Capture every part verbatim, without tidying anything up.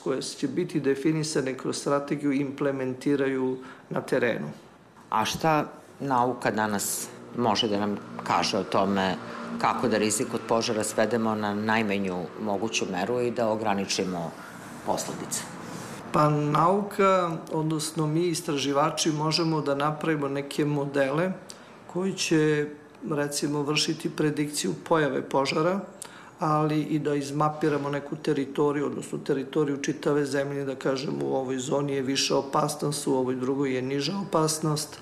koje će biti definisane kroz strategiju implementiraju na terenu. A šta nauka danas može da nam kaže o tome kako da rizik od požara svedemo na najmanju moguću meru i da ograničimo posledice? Pa nauka, odnosno mi istraživači možemo da napravimo neke modele koji će recimo vršiti predikciju pojave požara, ali i da izmapiramo neku teritoriju, odnosno teritoriju čitave zemlje, da kažemo u ovoj zoni je viša opasnost, u ovoj drugoj je niža opasnost,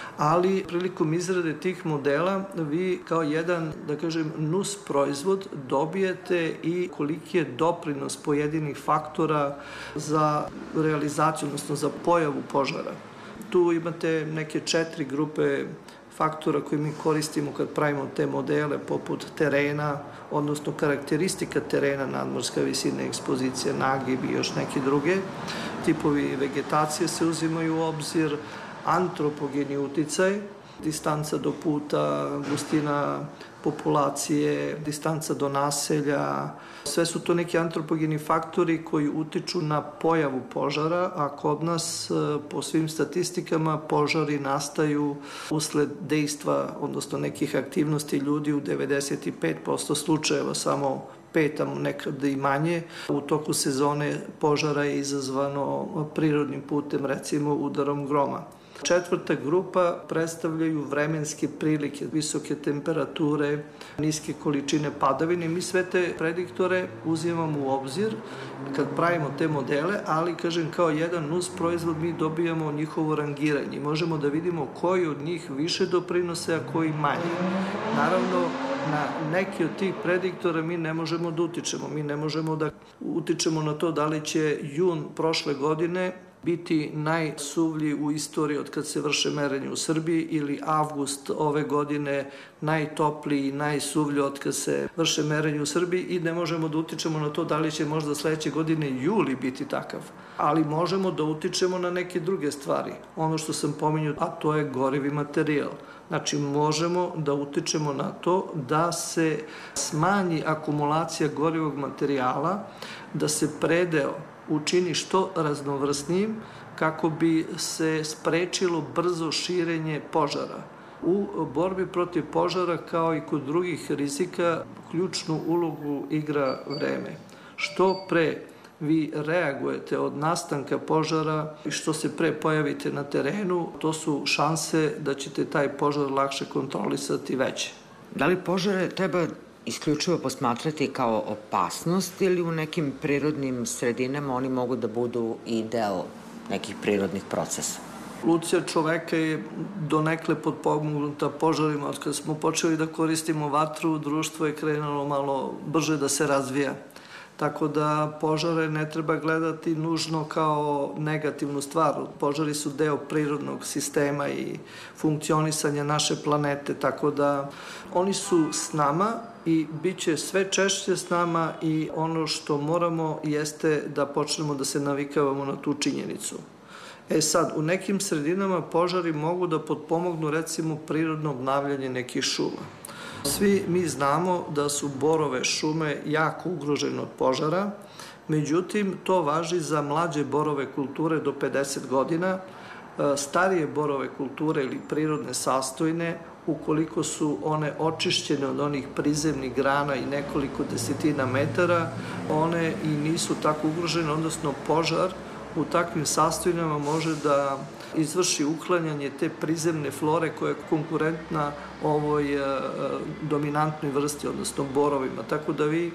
ali prilikom izrade tih modela vi kao jedan, da kažem, nus proizvod dobijete i koliki je doprinos pojedinih faktora za realizaciju, odnosno za pojavu požara. Tu imate neke četiri grupe faktora koje mi koristimo kad pravimo te modele, poput terena, odnosno karakteristika terena, nadmorska visina, ekspozicija, nagib i još neke druge. Tipovi vegetacije se uzimaju u obzir, antropogeni uticaj, distanca do puta, gustina populacije, distanca do naselja. Sve su to neki antropogeni faktori koji utiču na pojavu požara, a kod nas po svim statistikama požari nastaju usled dejstva, odnosno nekih aktivnosti ljudi u devedeset pet posto slučajeva, samo pet, a nekada i manje. U toku sezone požara je izazvano prirodnim putem, recimo udarom groma. Četvrta grupa predstavljaju vremenske prilike, visoke temperature, niske količine padavine. Mi sve te prediktore uzimamo u obzir kad pravimo te modele, ali, kažem, kao jedan nus proizvod mi dobijamo njihovo rangiranje. Možemo da vidimo koji od njih više doprinose, a koji manje. Naravno, na neki od tih prediktora mi ne možemo da utičemo. Mi ne možemo da utičemo na to da li će jun prošle godine biti najsuvlji u istoriji od kad se vrše merenje u Srbiji ili avgust ove godine najtopliji i najsuvlji od kad se vrše merenje u Srbiji i ne možemo da utičemo na to da li će možda sledeće godine juli biti takav. Ali možemo da utičemo na neke druge stvari. Ono što sam pominjao, a to je gorivi materijal. Znači, možemo da utičemo na to da se smanji akumulacija gorivog materijala, da se predeo učini što raznovrsnijim kako bi se sprečilo brzo širenje požara. U borbi protiv požara, kao i kod drugih rizika, ključnu ulogu igra vreme. Što pre vi reagujete od nastanka požara i što se pre pojavite na terenu, to su šanse da ćete taj požar lakše kontrolisati veće. Da li požare treba isključivo posmatrati kao opasnost ili u nekim prirodnim sredinama oni mogu da budu i deo nekih prirodnih procesa? Evolucija čoveka je donekle potpomognuta požarima. Od kada smo počeli da koristimo vatru, društvo je krenulo malo brže da se razvija. Tako da požare ne treba gledati nužno kao negativnu stvar. Požari su deo prirodnog sistema i funkcionisanja naše planete, tako da oni su s nama i bit će sve češće s nama i ono što moramo jeste da počnemo da se navikavamo na tu činjenicu. E sad, u nekim sredinama požari mogu da potpomognu recimo prirodno obnavljanje nekih šuma. Svi mi znamo da su borove šume jako ugrožene od požara, međutim, to važi za mlađe borove kulture do pedeset godina, starije borove kulture ili prirodne sastojne, ukoliko su one očišćene od onih prizemnih grana i nekoliko desetina metara, one i nisu tako ugrožene, odnosno požar u takvim sastojinama može da izvrši uklanjanje te prizemne flore koja je konkurentna ovoj dominantnoj vrsti, odnosno borovima. Tako da vi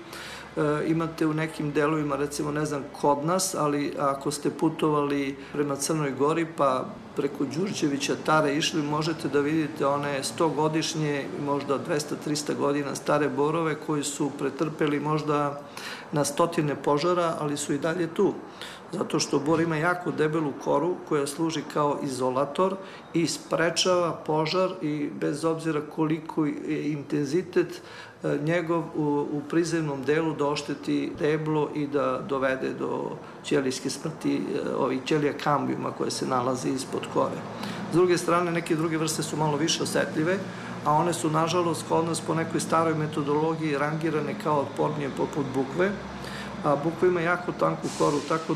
imate u nekim delovima, recimo, ne znam, kod nas, ali ako ste putovali prema Crnoj Gori pa preko Đurđevića Tare išli, možete da vidite one stogodišnje, možda dvesta do trista godina stare borove koji su pretrpeli možda na stotine požara, ali su i dalje tu. Zato što bor ima jako debelu koru koja služi kao izolator i sprečava požar i bez obzira koliko je intenzitet njegov u, u prizemnom delu da ošteti deblo i da dovede do ćelijske smrti, ovih ćelija kambijuma koje se nalaze ispod kore. S druge strane, neke druge vrste su malo više osetljive, a one su, nažalost, kod nas po nekoj staroj metodologiji rangirane kao otpornije poput bukve, a bukva ima jako tanku koru, tako